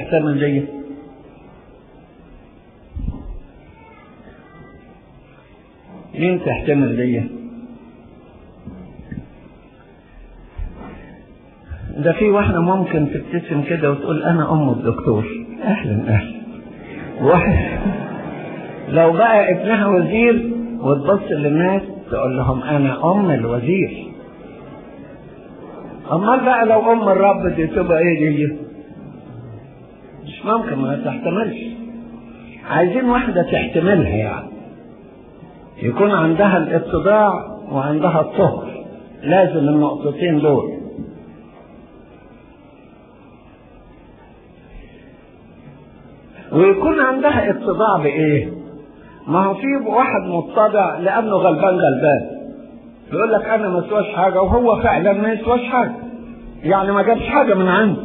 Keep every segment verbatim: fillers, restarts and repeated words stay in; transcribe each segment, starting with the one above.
تحتمل دي؟ مين تحتمل دي؟ ده في واحدة ممكن تبتسم كده وتقول أنا أم الدكتور. أهلا أهلا. واحد لو بقى ابنها وزير وتبص للناس تقول لهم أنا أم الوزير. أمال بقى لو أم الرب دي تبقى إيه دي؟ مش ممكن، ما تحتملش. عايزين واحدة تحتملها، يعني يكون عندها الاتضاع وعندها الطهر، لازم النقطتين دول. ويكون عندها اتضاع بايه؟ ما هو في واحد متضع لانه غلبان غلبان يقول لك انا ما اسواش حاجه، وهو فعلا ما يسواش حاجه، يعني ما جابش حاجه من عنده.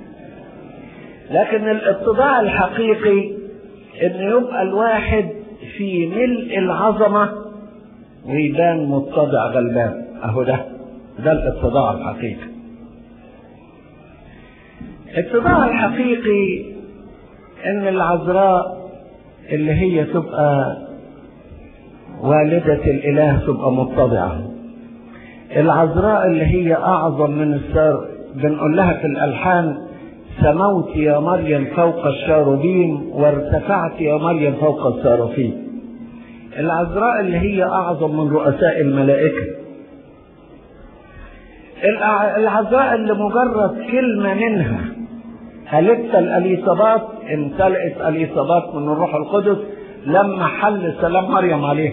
لكن الاتضاع الحقيقي ان يبقى الواحد في ملء العظمه ويبان متضع غلبان. اهو ده ده الاتضاع الحقيقي. الاتضاع الحقيقي ان العذراء اللي هي تبقى والدة الاله تبقى متضعة. العذراء اللي هي اعظم من السار، بنقول لها في الالحان سموت يا مريم فوق الشاروبيم وارتفعت يا مريم فوق السرافيم. العذراء اللي هي اعظم من رؤساء الملائكة. العذراء اللي مجرد كلمة منها قالت الاليصابات امتلأت اليصابات من الروح القدس لما حل سلام مريم عليه.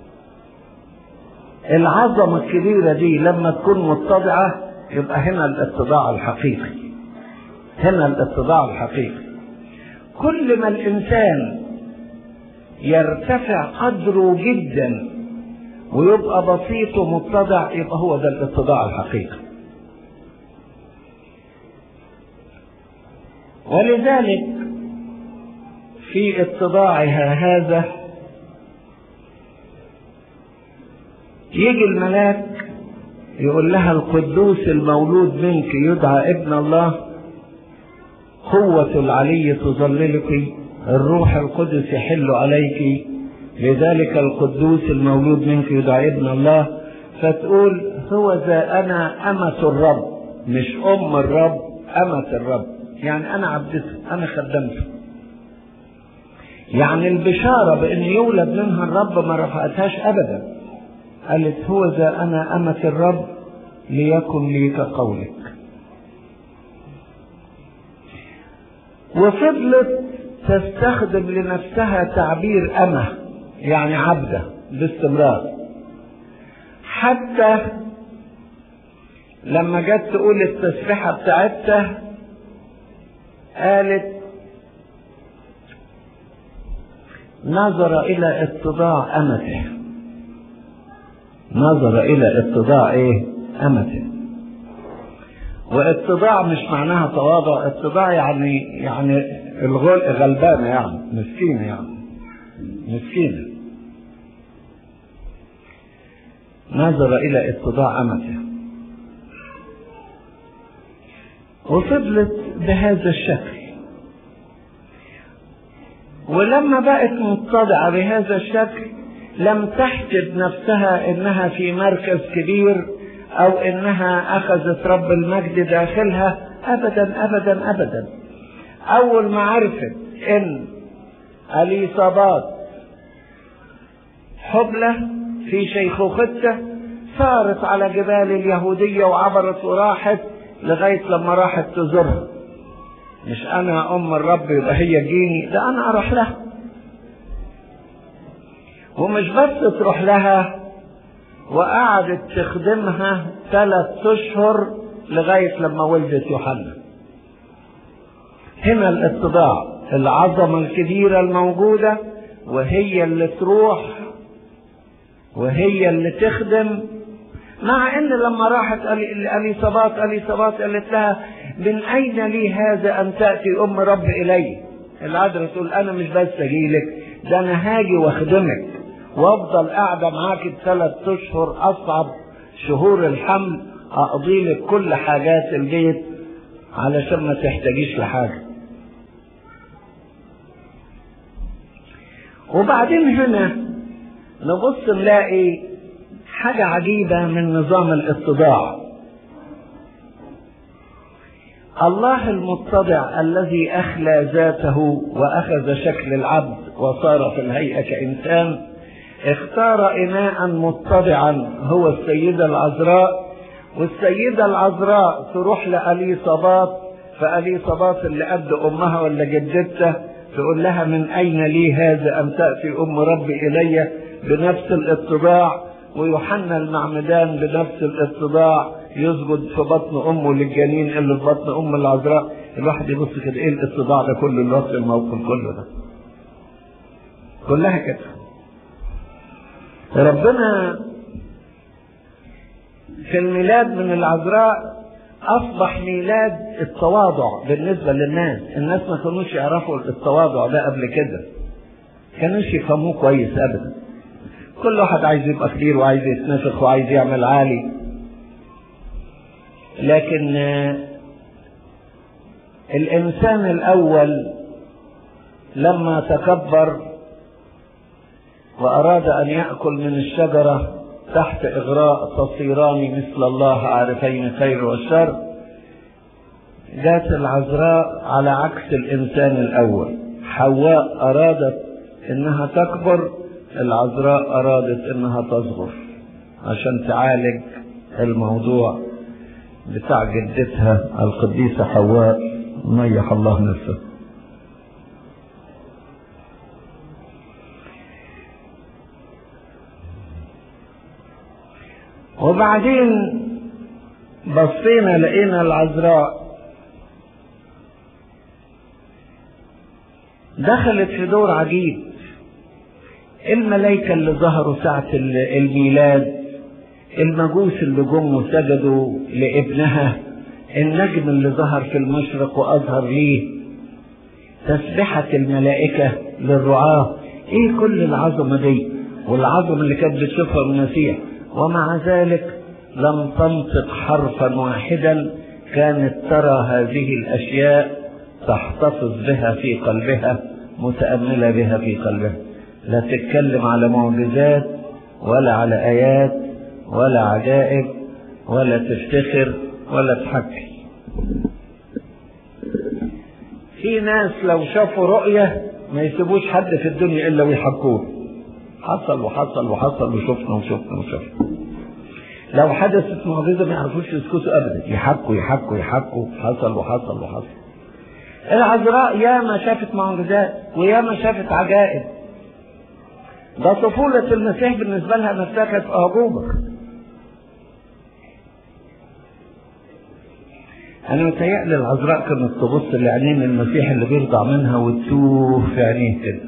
العظمة الكبيرة دي لما تكون متضعة يبقى هنا الاتضاع الحقيقي. هنا الاتضاع الحقيقي. كل ما الانسان يرتفع قدره جدا ويبقى بسيط ومتضع يبقى هو ده الاتضاع الحقيقي. ولذلك في اتضاعها هذا يجي الملاك يقول لها القدوس المولود منك يدعى ابن الله، قوة العلي تظللك، الروح القدس يحل عليك، لذلك القدوس المولود منك يدعى ابن الله. فتقول هو ذا أنا أمة الرب، مش أم الرب، أمة الرب، يعني أنا عبدته، أنا خدمته. يعني البشارة بأن يولد منها الرب ما رفعتهاش أبدا، قالت هو ذا أنا أمة الرب ليكن لي كقولك. وفضلت تستخدم لنفسها تعبير أمة، يعني عبدة باستمرار، حتى لما جت تقول التسبيحة بتاعتها قالت نظر إلى اتضاع أمته. نظر إلى اتضاع إيه؟ أمته. واتضاع مش معناها تواضع، اتضاع يعني يعني الغل غلبانة، يعني مسكينة، يعني مسكينة. نظر إلى اتضاع أمته. وفضلت بهذا الشكل، ولما بقت متضعة بهذا الشكل لم تحسب نفسها انها في مركز كبير او انها اخذت رب المجد داخلها، ابدا ابدا ابدا. اول ما عرفت ان اليصابات حبلى في شيخوختها سارت على جبال اليهودية وعبرت وراحت لغاية لما راحت تزورها. مش انا ام الرب يبقى هي تجيني، ده انا اروح لها. ومش بس تروح لها، وقعدت تخدمها ثلاث اشهر لغاية لما ولدت يوحنا. هنا الاتضاع، العظمة الكبيرة الموجودة، وهي اللي تروح وهي اللي تخدم. مع ان لما راحت اليصابات اليصابات قالت لها من اين لي هذا ان تأتي ام رب الي؟ العذراء تقول انا مش بس اجيلك، ده انا هاجي واخدمك وافضل قاعدة معاك ثلاث اشهر، اصعب شهور الحمل، اقضي لك كل حاجات البيت علشان ما تحتاجيش لحاجة. وبعدين هنا نبص نلاقي حاجة عجيبة من نظام الاتضاع. الله المتضع الذي أخلى ذاته وأخذ شكل العبد وصار في الهيئة كإنسان، اختار إناء متضعا هو السيدة العذراء، والسيدة العذراء تروح لأليصابات، فأليصابات اللي قد أمها ولا جدتها تقول لها من أين لي هذا أن تأتي أم ربي إلي، بنفس الاتضاع. ويوحنا المعمدان بنفس الاتضاع يسجد في بطن أمه للجنين اللي في بطن أم العذراء. الواحد يبص كده ايه الاتضاع ده كله اللي وصل الموقف كله ده؟ كلها كده. ربنا في الميلاد من العذراء أصبح ميلاد التواضع بالنسبة للناس. الناس ما كانوش يعرفوا التواضع ده قبل كده، كانوش يفهموه كويس أبدا. كل واحد عايز يبقى كبير وعايز يتنفخ وعايز يعمل عالي. لكن الإنسان الأول لما تكبر وأراد أن يأكل من الشجرة تحت إغراء تصيران مثل الله عارفين الخير والشر، جاءت العذراء على عكس الإنسان الأول. حواء أرادت إنها تكبر، العذراء أرادت إنها تصغر عشان تعالج الموضوع بتاع جدتها القديسة حواء نيح الله نفسه. وبعدين بصينا لقينا العذراء دخلت في دور عجيب. الملائكة اللي ظهروا ساعة الميلاد، المجوس اللي جم وسجدوا لابنها، النجم اللي ظهر في المشرق وأظهر ليه، تسبحة الملائكة للرعاة، ايه كل العظمة دي والعظمة اللي كانت بتشوفها المسيح، ومع ذلك لم تنطق حرفا واحدا. كانت ترى هذه الأشياء تحتفظ بها في قلبها، متأملة بها في قلبها، لا تتكلم على معجزات ولا على آيات ولا عجائب ولا تفتخر ولا تحكي. في ناس لو شافوا رؤية ما يسيبوش حد في الدنيا إلا ويحكوه، حصل وحصل وحصل وشفنا وشفنا وشفنا. لو حدثت معجزة ما يعرفوش يسكتوا أبدا، يحكوا يحكوا يحكوا، حصل وحصل وحصل. العذراء ياما شافت معجزات وياما شافت عجائب. ده طفولة المسيح بالنسبة لها نفسها كانت أعجوبة. أنا متهيألي العذراء كانت تبص لعينين المسيح اللي بيرضع منها وتتوه في عينيه كده،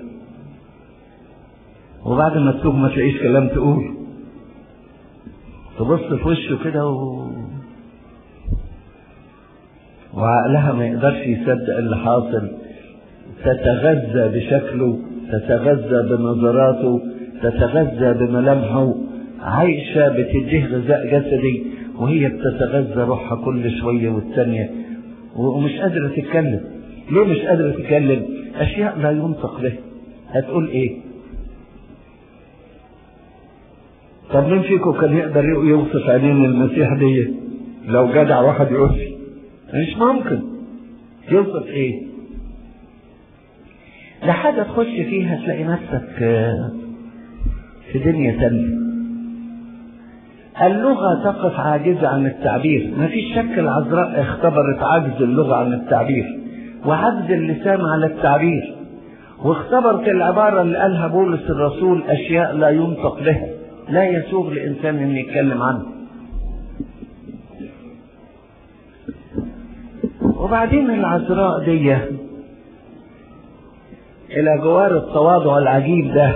وبعد ما تتوه ما تلاقيش كلام تقول، تبص في وشه كده و... وعقلها ما يقدرش يصدق اللي حاصل. تتغذى بشكله، تتغذى بنظراته، تتغذى بملامحه، عايشة بتديه غذاء جسدي وهي بتتغذى روحها كل شوية والتانية، ومش قادرة تتكلم. ليه مش قادرة تتكلم؟ أشياء لا ينطق بها. هتقول إيه؟ طب مين فيكم كان يقدر يوصف عينين المسيح دي؟ لو جدع واحد يقول لي مش ممكن. يوصف إيه؟ لحاجة تخش فيها تلاقي نفسك في دنيا تانية. اللغة تقف عاجزة عن التعبير. ما فيش شك العذراء اختبرت عجز اللغة عن التعبير وعجز اللسان على التعبير، واختبرت العبارة اللي قالها بولس الرسول أشياء لا ينطق بها، لا يسوغ لإنسان أن يتكلم عنها. وبعدين العذراء دي إلى جوار التواضع العجيب ده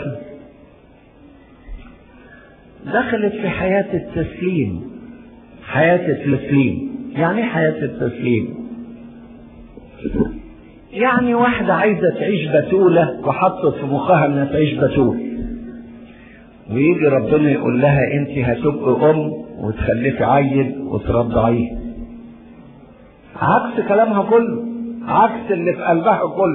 دخلت في حياة التسليم. حياة التسليم يعني حياة التسليم يعني واحدة عايزة تعيش بتولة وحطت في مخها انها تعيش بتول، ويجي ربنا يقول لها انت هتبقي ام وتخلفي عيل وترضعيه، عكس كلامها كله، عكس اللي في قلبها كله.